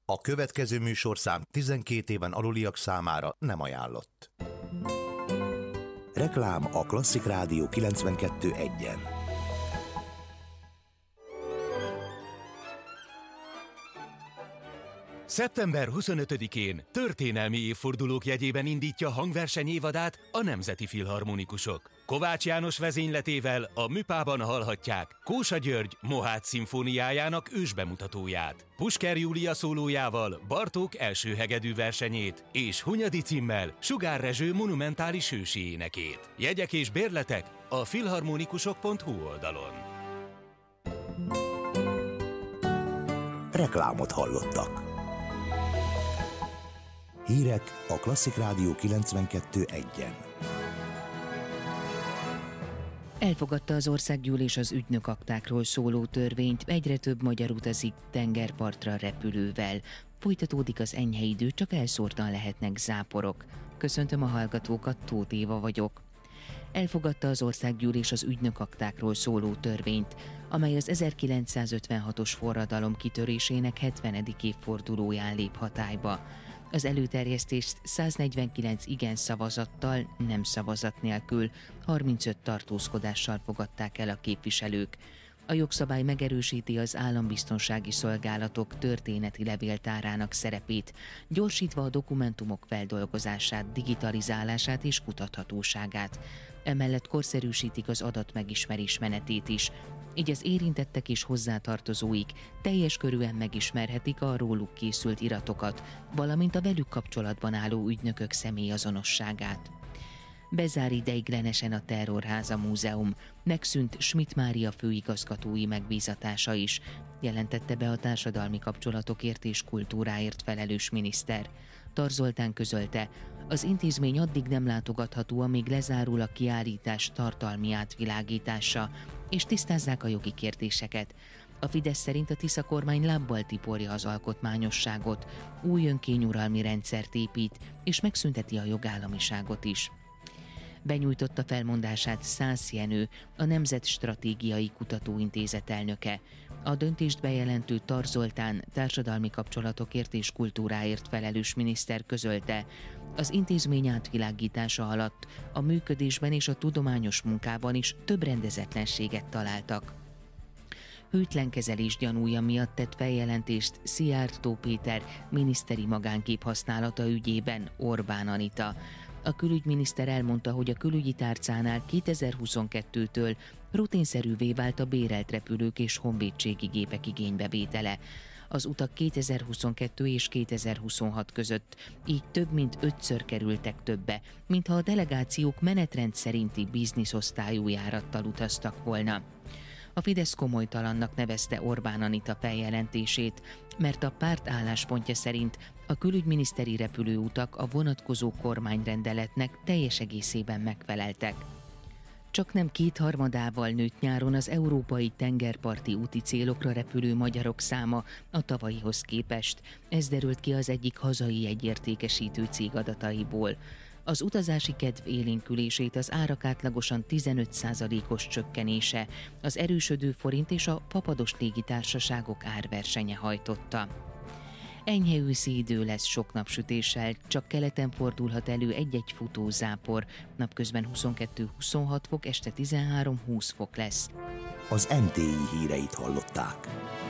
A következő műsorszám 12 éven aluliak számára nem ajánlott. Reklám a Klasszik Rádió 92.1-en. Szeptember 25-én történelmi évfordulók jegyében indítja hangverseny évadát a Nemzeti Filharmonikusok. Kovács János vezényletével a Műpában hallhatják Kósa György Mohács szimfóniájának ősbemutatóját, Pusker Júlia szólójával Bartók első hegedű versenyét és Hunyadi címmel Sugár Rezső monumentális ősi énekét. Jegyek és bérletek a filharmonikusok.hu oldalon. Reklámot hallottak. Hírek a Klasszik Rádió 92.1-en. Elfogadta az országgyűlés az ügynökaktákról szóló törvényt, egyre több magyar utazik tengerpartra repülővel. Folytatódik az enyhe idő, csak elszórtan lehetnek záporok. Köszöntöm a hallgatókat, Tóth Éva vagyok. Elfogadta az országgyűlés az ügynökaktákról szóló törvényt, amely az 1956-os forradalom kitörésének 70. évfordulóján lép hatályba. Az előterjesztést 149 igen szavazattal, nem szavazat nélkül, 35 tartózkodással fogadták el a képviselők. A jogszabály megerősíti az állambiztonsági szolgálatok történeti levéltárának szerepét, gyorsítva a dokumentumok feldolgozását, digitalizálását és kutathatóságát. Emellett korszerűsítik az adatmegismerés menetét is, így az érintettek és hozzátartozóik teljes körűen megismerhetik a róluk készült iratokat, valamint a velük kapcsolatban álló ügynökök személyazonosságát. Bezár ideiglenesen a Terrorháza Múzeum, megszűnt Schmidt Mária főigazgatói megbízatása is, jelentette be a társadalmi kapcsolatokért és kultúráért felelős miniszter. Tar Zoltán közölte, az intézmény addig nem látogatható, amíg lezárul a kiállítás tartalmi átvilágítása, és tisztázzák a jogi kérdéseket. A Fidesz szerint a Tisza kormány lábbal tiporja az alkotmányosságot, új önkényuralmi rendszert épít, és megszünteti a jogállamiságot is. Benyújtotta felmondását Szász Jenő, a Nemzetstratégiai Kutatóintézet elnöke. A döntést bejelentő Tar Zoltán társadalmi kapcsolatokért és kultúráért felelős miniszter közölte, az intézmény átvilágítása alatt a működésben és a tudományos munkában is több rendezetlenséget találtak. Hűtlen kezelés gyanúja miatt tett feljelentést Szijjártó Péter miniszteri magánkép használata ügyében Orbán Anita. A külügyminiszter elmondta, hogy a külügyi tárcánál 2022-től rutinszerűvé vált a bérelt repülők és honvédségi gépek igénybevétele. Az utak 2022 és 2026 között így több mint 5-ször kerültek többe, mintha a delegációk menetrend szerinti bizniszosztályú járattal utaztak volna. A Fidesz komolytalannak nevezte Orbán Anita feljelentését, mert a párt álláspontja szerint a külügyminiszteri repülőutak a vonatkozó kormányrendeletnek teljes egészében megfeleltek. Csak nem 2/3 nőtt nyáron az európai tengerparti úti célokra repülő magyarok száma a tavalyihoz képest. Ez derült ki az egyik hazai jegyértékesítő cég adataiból. Az utazási kedv élénkülését az árak átlagosan 15%-os csökkenése, az erősödő forint és a fapados légitársaságok árversenye hajtotta. Enyhe őszi idő lesz sok napsütéssel, csak keleten fordulhat elő egy-egy futózápor, napközben 22-26 fok, este 13-20 fok lesz. Az MTI híreit hallották.